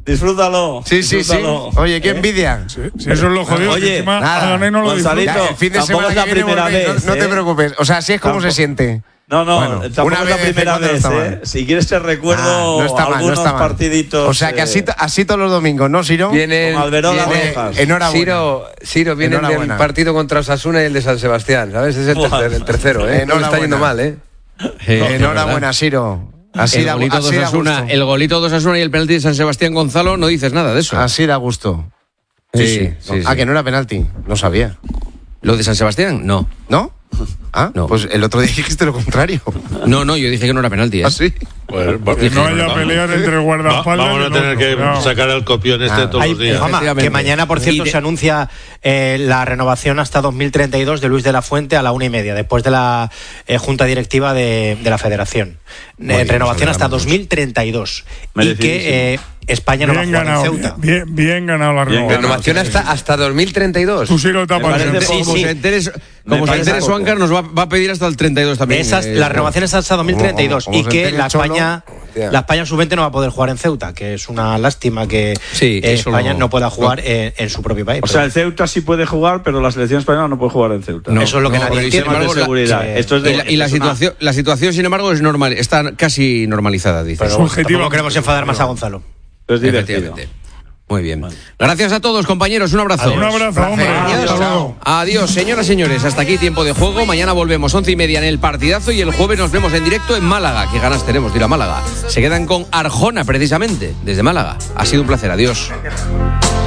Disfrútalo. Sí. Oye, qué envidia. Sí, eso es lo jodido. Oye, encima nada, Gonzalito, no lo Gonzalito, disfruta. El fin de tampoco semana es la que viene primera volvéis, vez, no te preocupes. O sea, así es como Tampoco. se siente. No, Bueno, tampoco una es la vez en primera cuando no vez, está mal. Si quieres te recuerdo No está mal, algunos no está mal. partiditos. O sea, que así todos los domingos, ¿no, Ciro? Viene Con Alberola viene- Rojas. Enhorabuena. Ciro viene el Enhorabuena. partido contra Osasuna y el de San Sebastián, ¿sabes? Es el tercero, ¿eh? No le está yendo mal, ¿eh? Enhorabuena, Ciro. El golito de Osasuna y el penalti de San Sebastián, Gonzalo, no dices nada de eso. Así da gusto. Sí. Que no era penalti. No sabía. ¿Lo de San Sebastián? No. ¿No? Ah, No. pues el otro día dijiste lo contrario. No, yo dije que no era penalti. ¿eh? ¿Ah, sí? Que no haya pelear entre guardaespaldas. Vamos a tener que sacar el copión todos los días. Juanma, que mañana, por cierto, se anuncia la renovación hasta 2032 de Luis de la Fuente a la 1:30, después de la junta directiva de la Federación. Renovación hasta 2032. Y que España no va a jugar en Ceuta. Bien ganado la Renovación hasta 2032. Tú sí lo tapas. Como se entere Swankar, nos va a pedir hasta el 32 también. La renovación es hasta 2032 como y se que entere la Cholo, España sub-20 no va a poder jugar en Ceuta, que es una lástima que España no pueda jugar en su propio país. O sea, el Ceuta sí puede jugar, pero la selección española no puede jugar en Ceuta. Eso es lo que nadie entiende. Temas de seguridad. Esto es de, Y la situación, sin embargo, es normal, está casi normalizada, dice. Pero no queremos enfadar más a Gonzalo. Es divertido. Efectivamente. Muy bien. Gracias a todos, compañeros. Un abrazo. Un abrazo, hombre. Hasta luego. Adiós, señoras y señores. Hasta aquí tiempo de juego. Mañana volvemos 11:30 en el partidazo y el jueves nos vemos en directo en Málaga. Qué ganas tenemos de ir a Málaga. Se quedan con Arjona, precisamente, desde Málaga. Ha sido un placer. Adiós.